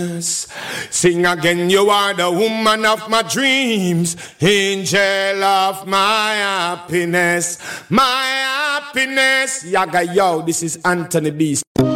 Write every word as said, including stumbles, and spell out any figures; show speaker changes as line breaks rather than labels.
Sing again, you are the woman of my dreams, angel of my happiness, my happiness. Yaga yo, this is Anthony Beast.